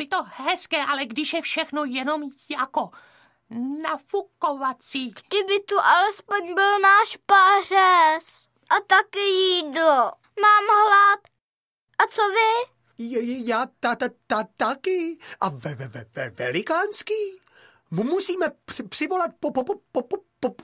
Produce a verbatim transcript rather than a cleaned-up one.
to hezké, ale když je všechno jenom jako nafukovací. Kdyby tu alespoň byl náš pářez a taky jídlo. Mám hlad. A co vy? Já ta, ta, ta, taky. A ve, ve, ve, ve, velikánský. Musíme při, přivolat po, po, po, po, po,